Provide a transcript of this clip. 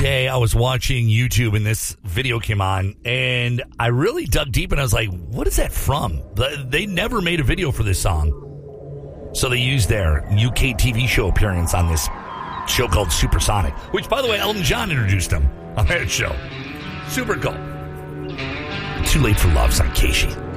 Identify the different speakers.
Speaker 1: day I was watching YouTube and this video came on, and I really dug deep and I was like, what is that from? They never made a video for this song. So they used their UK TV show appearance on this show called Supersonic, which, by the way, Elton John introduced him on that show. Super cool. Too Late for Love's on Casey.